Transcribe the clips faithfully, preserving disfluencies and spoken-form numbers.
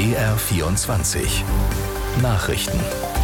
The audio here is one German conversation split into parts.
B R vierundzwanzig Nachrichten.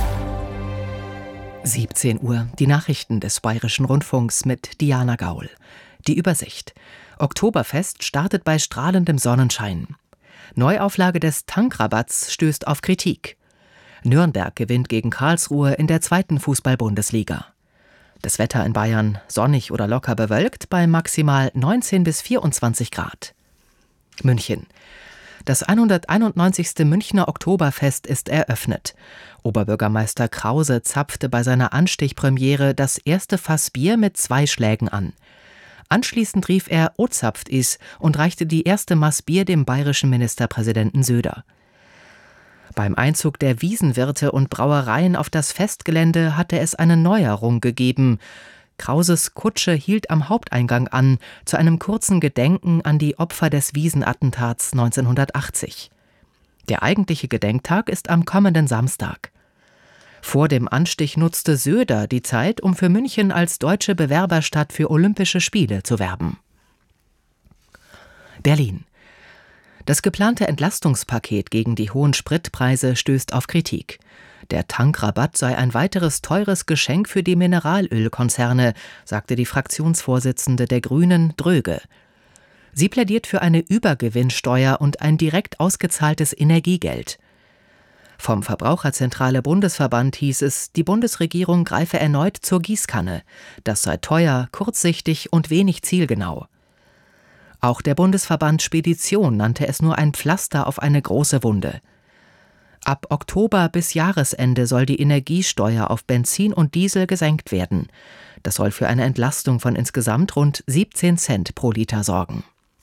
siebzehn Uhr, die Nachrichten des Bayerischen Rundfunks mit Diana Gaul. Die Übersicht. Oktoberfest startet bei strahlendem Sonnenschein. Neuauflage des Tankrabatts stößt auf Kritik. Nürnberg gewinnt gegen Karlsruhe in der zweiten Fußball-Bundesliga. Das Wetter in Bayern sonnig oder locker bewölkt bei maximal neunzehn bis vierundzwanzig Grad. München. Das hunderteinundneunzigste Münchner Oktoberfest ist eröffnet. Oberbürgermeister Krause zapfte bei seiner Anstichpremiere das erste Fass Bier mit zwei Schlägen an. Anschließend rief er "O zapft is" und reichte die erste Maß Bier dem bayerischen Ministerpräsidenten Söder. Beim Einzug der Wiesenwirte und Brauereien auf das Festgelände hatte es eine Neuerung gegeben. Krauses Kutsche hielt am Haupteingang an, zu einem kurzen Gedenken an die Opfer des Wiesenattentats neunzehnhundertachtzig. Der eigentliche Gedenktag ist am kommenden Samstag. Vor dem Anstich nutzte Söder die Zeit, um für München als deutsche Bewerberstadt für Olympische Spiele zu werben. Berlin. Das geplante Entlastungspaket gegen die hohen Spritpreise stößt auf Kritik. Der Tankrabatt sei ein weiteres teures Geschenk für die Mineralölkonzerne, sagte die Fraktionsvorsitzende der Grünen, Dröge. Sie plädiert für eine Übergewinnsteuer und ein direkt ausgezahltes Energiegeld. Vom Verbraucherzentrale Bundesverband hieß es, die Bundesregierung greife erneut zur Gießkanne. Das sei teuer, kurzsichtig und wenig zielgenau. Auch der Bundesverband Spedition nannte es nur ein Pflaster auf eine große Wunde. Ab Oktober bis Jahresende soll die Energiesteuer auf Benzin und Diesel gesenkt werden. Das soll für eine Entlastung von insgesamt rund siebzehn Cent pro Liter sorgen.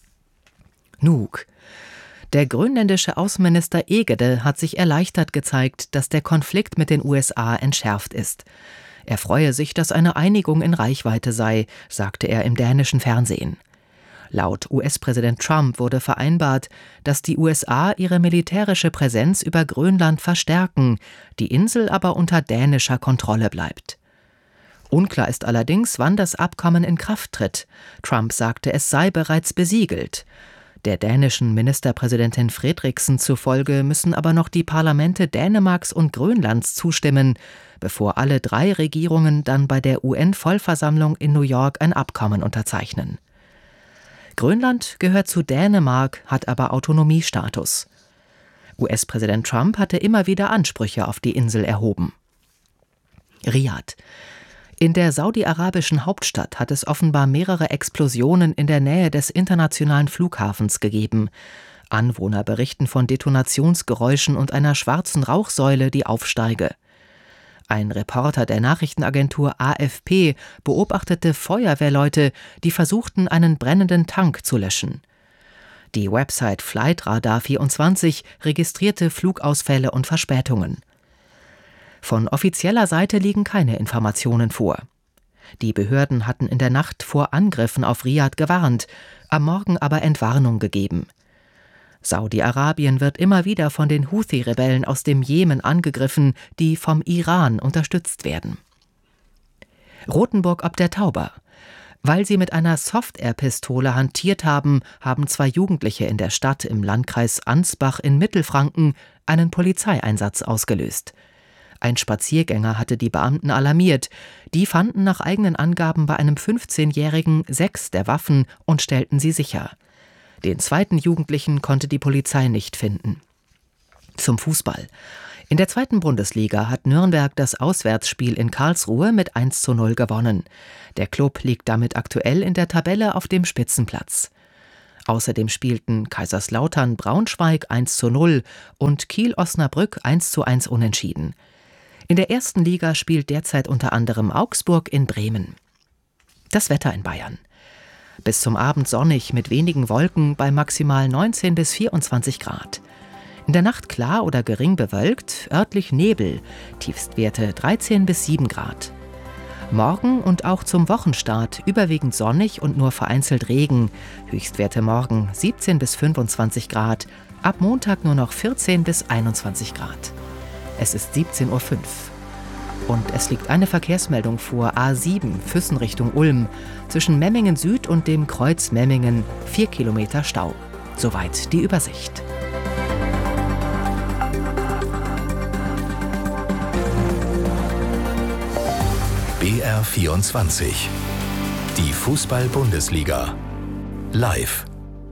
Nuuk. Der grönländische Außenminister Egede hat sich erleichtert gezeigt, dass der Konflikt mit den U S A entschärft ist. Er freue sich, dass eine Einigung in Reichweite sei, sagte er im dänischen Fernsehen. Laut U S-Präsident Trump wurde vereinbart, dass die U S A ihre militärische Präsenz über Grönland verstärken, die Insel aber unter dänischer Kontrolle bleibt. Unklar ist allerdings, wann das Abkommen in Kraft tritt. Trump sagte, es sei bereits besiegelt. Der dänischen Ministerpräsidentin Fredriksen zufolge müssen aber noch die Parlamente Dänemarks und Grönlands zustimmen, bevor alle drei Regierungen dann bei der U N-Vollversammlung in New York ein Abkommen unterzeichnen. Grönland gehört zu Dänemark, hat aber Autonomiestatus. U S-Präsident Trump hatte immer wieder Ansprüche auf die Insel erhoben. Riad. In der saudi-arabischen Hauptstadt hat es offenbar mehrere Explosionen in der Nähe des internationalen Flughafens gegeben. Anwohner berichten von Detonationsgeräuschen und einer schwarzen Rauchsäule, die aufsteige. Ein Reporter der Nachrichtenagentur A F P beobachtete Feuerwehrleute, die versuchten, einen brennenden Tank zu löschen. Die Website Flightradar vierundzwanzig registrierte Flugausfälle und Verspätungen. Von offizieller Seite liegen keine Informationen vor. Die Behörden hatten in der Nacht vor Angriffen auf Riad gewarnt, am Morgen aber Entwarnung gegeben. Saudi-Arabien wird immer wieder von den Houthi-Rebellen aus dem Jemen angegriffen, die vom Iran unterstützt werden. Rothenburg ob der Tauber. Weil sie mit einer Soft-Air-Pistole hantiert haben, haben zwei Jugendliche in der Stadt im Landkreis Ansbach in Mittelfranken einen Polizeieinsatz ausgelöst. Ein Spaziergänger hatte die Beamten alarmiert. Die fanden nach eigenen Angaben bei einem fünfzehnjährigen sechs der Waffen und stellten sie sicher. Den zweiten Jugendlichen konnte die Polizei nicht finden. Zum Fußball. In der zweiten Bundesliga hat Nürnberg das Auswärtsspiel in Karlsruhe mit eins zu null gewonnen. Der Klub liegt damit aktuell in der Tabelle auf dem Spitzenplatz. Außerdem spielten Kaiserslautern Braunschweig eins zu null und Kiel-Osnabrück eins zu eins unentschieden. In der ersten Liga spielt derzeit unter anderem Augsburg in Bremen. Das Wetter in Bayern. Bis zum Abend sonnig mit wenigen Wolken bei maximal neunzehn bis vierundzwanzig Grad. In der Nacht klar oder gering bewölkt, örtlich Nebel, Tiefstwerte dreizehn bis sieben Grad. Morgen und auch zum Wochenstart überwiegend sonnig und nur vereinzelt Regen. Höchstwerte morgen siebzehn bis fünfundzwanzig Grad, ab Montag nur noch vierzehn bis einundzwanzig Grad. Es ist siebzehn Uhr fünf. Und es liegt eine Verkehrsmeldung vor, A sieben, Füssen Richtung Ulm. Zwischen Memmingen Süd und dem Kreuz Memmingen vier Kilometer Stau. Soweit die Übersicht. B R vierundzwanzig. Die Fußball-Bundesliga. Live.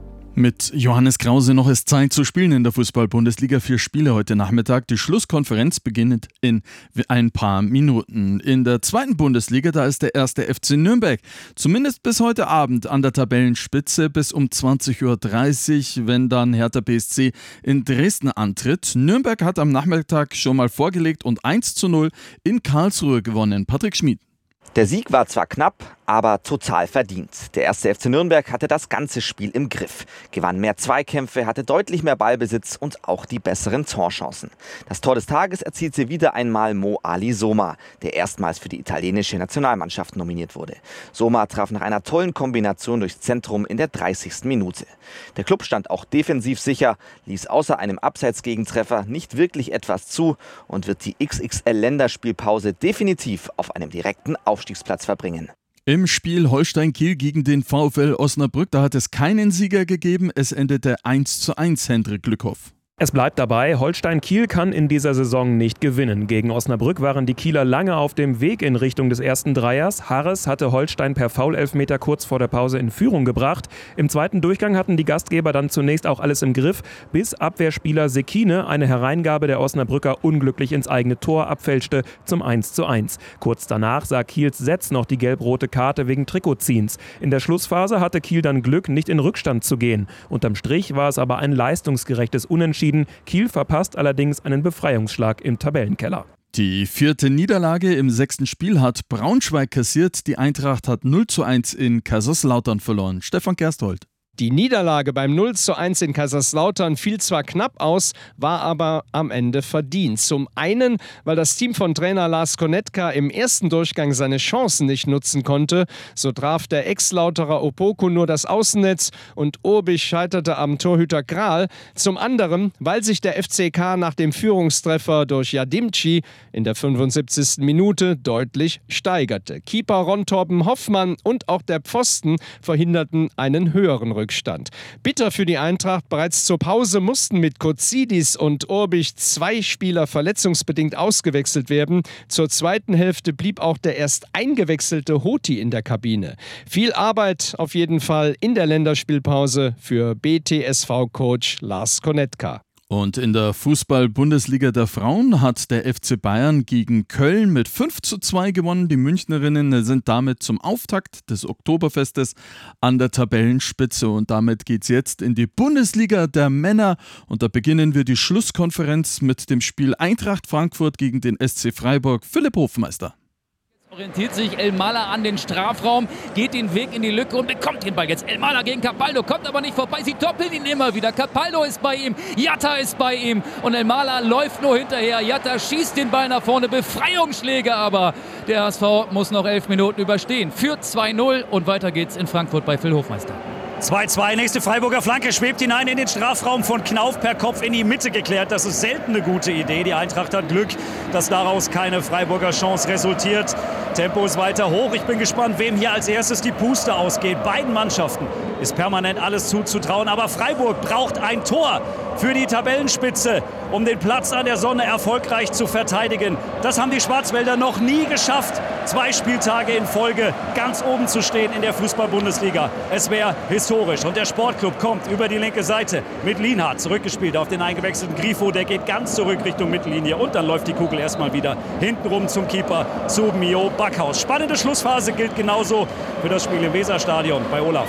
Mit Johannes Krause noch ist Zeit zu spielen in der Fußball-Bundesliga. Vier Spiele heute Nachmittag. Die Schlusskonferenz beginnt in ein paar Minuten. In der zweiten Bundesliga, da ist der erste F C Nürnberg zumindest bis heute Abend an der Tabellenspitze bis um zwanzig Uhr dreißig, wenn dann Hertha B S C in Dresden antritt. Nürnberg hat am Nachmittag schon mal vorgelegt und eins zu null in Karlsruhe gewonnen. Patrick Schmid. Der Sieg war zwar knapp, aber total verdient. Der erste F C Nürnberg hatte das ganze Spiel im Griff, gewann mehr Zweikämpfe, hatte deutlich mehr Ballbesitz und auch die besseren Torchancen. Das Tor des Tages erzielte wieder einmal Mo Ali Soma, der erstmals für die italienische Nationalmannschaft nominiert wurde. Soma traf nach einer tollen Kombination durchs Zentrum in der dreißigsten Minute. Der Klub stand auch defensiv sicher, ließ außer einem Abseitsgegentreffer nicht wirklich etwas zu und wird die X X L-Länderspielpause definitiv auf einem direkten Aufstiegsplatz verbringen. Im Spiel Holstein-Kiel gegen den VfL Osnabrück, da hat es keinen Sieger gegeben. Es endete eins zu eins, Hendrik Glückhoff. Es bleibt dabei, Holstein-Kiel kann in dieser Saison nicht gewinnen. Gegen Osnabrück waren die Kieler lange auf dem Weg in Richtung des ersten Dreiers. Harres hatte Holstein per Foul-Elfmeter kurz vor der Pause in Führung gebracht. Im zweiten Durchgang hatten die Gastgeber dann zunächst auch alles im Griff, bis Abwehrspieler Sekine eine Hereingabe der Osnabrücker unglücklich ins eigene Tor abfälschte zum eins zu eins. Kurz danach sah Kiels Setz noch die gelb-rote Karte wegen Trikotziehens. In der Schlussphase hatte Kiel dann Glück, nicht in Rückstand zu gehen. Unterm Strich war es aber ein leistungsgerechtes Unentschieden. Kiel verpasst allerdings einen Befreiungsschlag im Tabellenkeller. Die vierte Niederlage im sechsten Spiel hat Braunschweig kassiert. Die Eintracht hat null zu eins in Kaiserslautern verloren. Stefan Gersthold. Die Niederlage beim null zu eins in Kaiserslautern fiel zwar knapp aus, war aber am Ende verdient. Zum einen, weil das Team von Trainer Lars Konetka im ersten Durchgang seine Chancen nicht nutzen konnte. So traf der Ex-Lauterer Opoku nur das Außennetz und Urbich scheiterte am Torhüter Kral. Zum anderen, weil sich der F C K nach dem Führungstreffer durch Yadimci in der fünfundsiebzigsten Minute deutlich steigerte. Keeper Ron Torben Hoffmann und auch der Pfosten verhinderten einen höheren Rückstand. Bitter für die Eintracht, bereits zur Pause mussten mit Kozidis und Urbich zwei Spieler verletzungsbedingt ausgewechselt werden. Zur zweiten Hälfte blieb auch der erst eingewechselte Hoti in der Kabine. Viel Arbeit auf jeden Fall in der Länderspielpause für B T S V-Coach Lars Konetka. Und in der Fußball-Bundesliga der Frauen hat der F C Bayern gegen Köln mit fünf zu zwei gewonnen. Die Münchnerinnen sind damit zum Auftakt des Oktoberfestes an der Tabellenspitze. Und damit geht es jetzt in die Bundesliga der Männer. Und da beginnen wir die Schlusskonferenz mit dem Spiel Eintracht Frankfurt gegen den S C Freiburg. Philipp Hofmeister. Orientiert sich Elmalah an den Strafraum, geht den Weg in die Lücke und bekommt den Ball jetzt. Elmalah gegen Capaldo, kommt aber nicht vorbei, sie doppeln ihn immer wieder. Capaldo ist bei ihm, Jatta ist bei ihm und Elmalah läuft nur hinterher. Jatta schießt den Ball nach vorne, Befreiungsschläge, aber der H S V muss noch elf Minuten überstehen. Führt zwei null und weiter geht's in Frankfurt bei Phil Hofmeister. zwei zwei, nächste Freiburger Flanke, schwebt hinein in den Strafraum von Knauf, per Kopf in die Mitte geklärt. Das ist selten eine gute Idee. Die Eintracht hat Glück, dass daraus keine Freiburger Chance resultiert. Tempo ist weiter hoch. Ich bin gespannt, wem hier als erstes die Puste ausgeht. Beiden Mannschaften ist permanent alles zuzutrauen. Aber Freiburg braucht ein Tor für die Tabellenspitze, um den Platz an der Sonne erfolgreich zu verteidigen. Das haben die Schwarzwälder noch nie geschafft. Zwei Spieltage in Folge ganz oben zu stehen in der Fußball-Bundesliga. Es wäre historisch. Und der Sportclub kommt über die linke Seite mit Lienhardt zurückgespielt auf den eingewechselten Grifo. Der geht ganz zurück Richtung Mittellinie und dann läuft die Kugel erstmal wieder hintenrum zum Keeper, zu Mio Backhaus. Spannende Schlussphase gilt genauso für das Spiel im Weserstadion bei Olaf.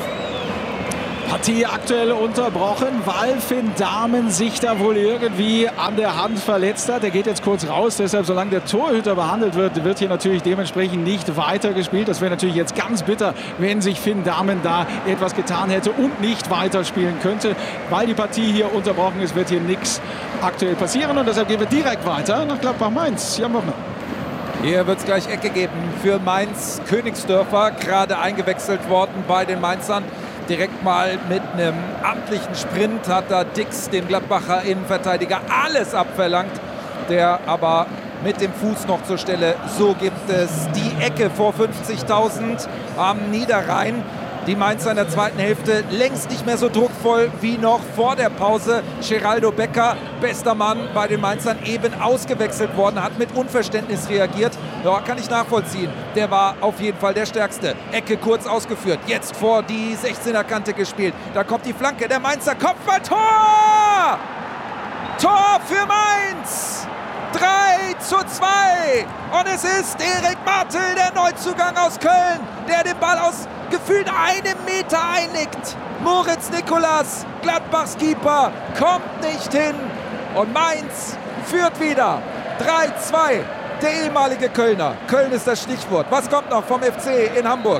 Partie aktuell unterbrochen, weil Finn Dahmen sich da wohl irgendwie an der Hand verletzt hat. Er geht jetzt kurz raus, deshalb solange der Torhüter behandelt wird, wird hier natürlich dementsprechend nicht weiter gespielt. Das wäre natürlich jetzt ganz bitter, wenn sich Finn Dahmen da etwas getan hätte und nicht weiterspielen könnte. Weil die Partie hier unterbrochen ist, wird hier nichts aktuell passieren und deshalb gehen wir direkt weiter nach Gladbach-Mainz. Jan Wochner. Hier wird es gleich Ecke geben für Mainz. Königsdörfer gerade eingewechselt worden bei den Mainzern. Direkt mal mit einem amtlichen Sprint hat da Dix, dem Gladbacher Innenverteidiger, alles abverlangt. Der aber mit dem Fuß noch zur Stelle. So gibt es die Ecke vor fünfzigtausend am Niederrhein. Die Mainzer in der zweiten Hälfte längst nicht mehr so druckvoll wie noch vor der Pause. Geraldo Becker, bester Mann bei den Mainzern, eben ausgewechselt worden, hat mit Unverständnis reagiert. Ja, kann ich nachvollziehen. Der war auf jeden Fall der Stärkste. Ecke kurz ausgeführt, jetzt vor die sechzehner Kante gespielt. Da kommt die Flanke, der Mainzer Kopfball, Tor! Tor für Mainz! drei zu zwei. Und es ist Erik Martel, der Neuzugang aus Köln, der den Ball aus gefühlt einem Meter einnickt. Moritz Nicolas, Gladbachs Keeper, kommt nicht hin. Und Mainz führt wieder. drei zwei. Der ehemalige Kölner. Köln ist das Stichwort. Was kommt noch vom F C in Hamburg?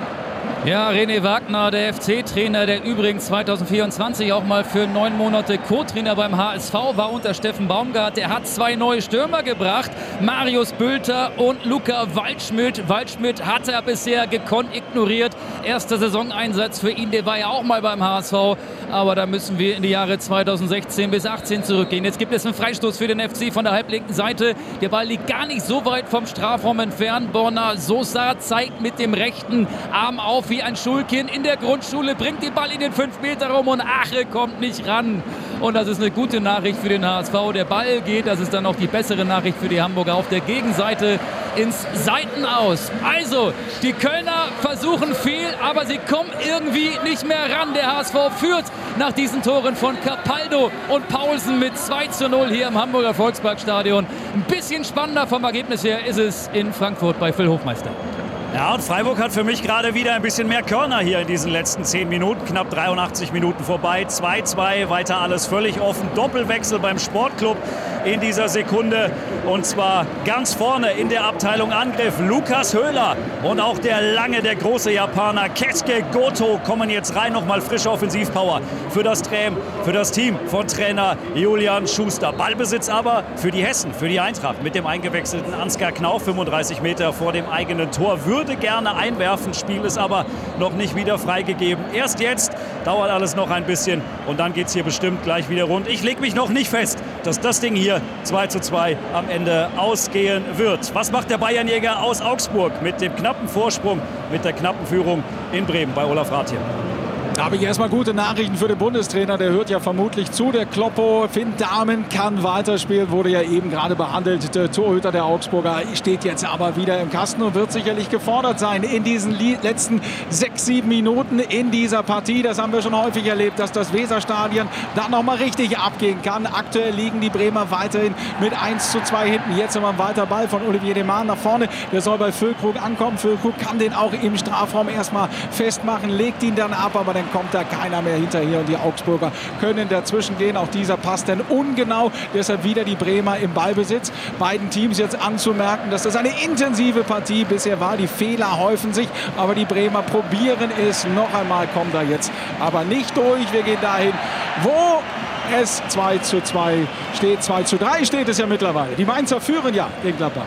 Ja, René Wagner, der F C-Trainer, der übrigens zwanzig vierundzwanzig auch mal für neun Monate Co-Trainer beim H S V war unter Steffen Baumgart. Der hat zwei neue Stürmer gebracht, Marius Bülter und Luca Waldschmidt. Waldschmidt hat er bisher gekonnt ignoriert. Erster Saisoneinsatz für ihn, der war ja auch mal beim H S V. Aber da müssen wir in die Jahre zweitausendsechzehn bis achtzehn zurückgehen. Jetzt gibt es einen Freistoß für den F C von der halblinken Seite. Der Ball liegt gar nicht so weit vom Strafraum entfernt. Borna Sosa zeigt mit dem rechten Arm auf wie ein Schulkind in der Grundschule, bringt den Ball in den fünf Meter Raum und Ache kommt nicht ran. Und das ist eine gute Nachricht für den H S V. Der Ball geht, das ist dann auch die bessere Nachricht für die Hamburger, auf der Gegenseite ins Seitenaus. Also, die Kölner versuchen viel, aber sie kommen irgendwie nicht mehr ran. Der H S V führt nach diesen Toren von Capaldo und Paulsen mit zwei zu null hier im Hamburger Volksparkstadion. Ein bisschen spannender vom Ergebnis her ist es in Frankfurt bei Phil Hofmeister. Ja, und Freiburg hat für mich gerade wieder ein bisschen mehr Körner hier in diesen letzten zehn Minuten. Knapp dreiundachtzig Minuten vorbei. zwei zwei, weiter alles völlig offen. Doppelwechsel beim Sportclub in dieser Sekunde. Und zwar ganz vorne in der Abteilung Angriff. Lukas Höhler und auch der lange, der große Japaner Keisuke Goto kommen jetzt rein. Nochmal frische Offensivpower für das, Tram, für das Team von Trainer Julian Schuster. Ballbesitz aber für die Hessen, für die Eintracht mit dem eingewechselten Ansgar Knauf. fünfunddreißig Meter vor dem eigenen Tor. Würde gerne einwerfen, Spiel ist aber noch nicht wieder freigegeben. Erst jetzt, dauert alles noch ein bisschen und dann geht es hier bestimmt gleich wieder rund. Ich lege mich noch nicht fest, dass das Ding hier zwei zu zwei am Ende ausgehen wird. Was macht der Bayernjäger aus Augsburg mit dem knappen Vorsprung, mit der knappen Führung in Bremen bei Olaf Rathje? Da habe ich erstmal gute Nachrichten für den Bundestrainer. Der hört ja vermutlich zu. Der Kloppo, Finn Dahmen, kann weiterspielen. Wurde ja eben gerade behandelt. Der Torhüter der Augsburger steht jetzt aber wieder im Kasten und wird sicherlich gefordert sein in diesen letzten sechs, sieben Minuten in dieser Partie. Das haben wir schon häufig erlebt, dass das Weserstadion da nochmal richtig abgehen kann. Aktuell liegen die Bremer weiterhin mit eins zu zwei hinten. Jetzt haben wir einen weiter Ball von Olivier Deman nach vorne. Der soll bei Füllkrug ankommen. Füllkrug kann den auch im Strafraum erstmal festmachen, legt ihn dann ab, aber dann kommt da keiner mehr hinterher und die Augsburger können dazwischen gehen. Auch dieser passt dann ungenau. Deshalb wieder die Bremer im Ballbesitz. Beiden Teams jetzt anzumerken, dass das eine intensive Partie bisher war. Die Fehler häufen sich, aber die Bremer probieren es noch einmal, kommen da jetzt aber nicht durch. Wir gehen dahin, wo es zwei zu zwei steht. zwei zu drei steht es ja mittlerweile. Die Mainzer führen ja gegen Gladbach.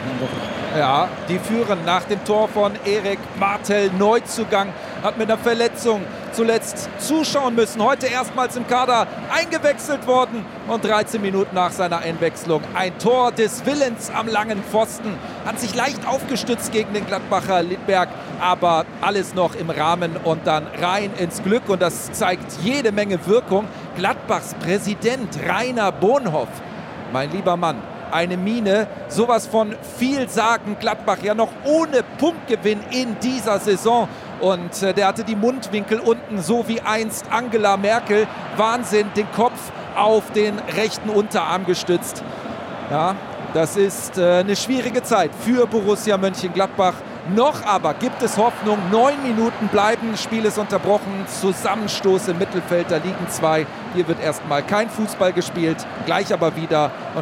Ja, die führen nach dem Tor von Erik Martel. Neuzugang, hat mit einer Verletzung zuletzt zuschauen müssen. Heute erstmals im Kader eingewechselt worden und dreizehn Minuten nach seiner Einwechslung ein Tor des Willens am langen Pfosten. Hat sich leicht aufgestützt gegen den Gladbacher Littberg, aber alles noch im Rahmen und dann rein ins Glück und das zeigt jede Menge Wirkung. Gladbachs Präsident Rainer Bonhoff, mein lieber Mann, eine Mine, sowas von vielsagend. Gladbach ja noch ohne Punktgewinn in dieser Saison. Und äh, der hatte die Mundwinkel unten, so wie einst Angela Merkel. Wahnsinn, den Kopf auf den rechten Unterarm gestützt. Ja, das ist äh, eine schwierige Zeit für Borussia Mönchengladbach. Noch aber gibt es Hoffnung. Neun Minuten bleiben, Spiel ist unterbrochen. Zusammenstoß im Mittelfeld, da liegen zwei. Hier wird erstmal kein Fußball gespielt, gleich aber wieder. Und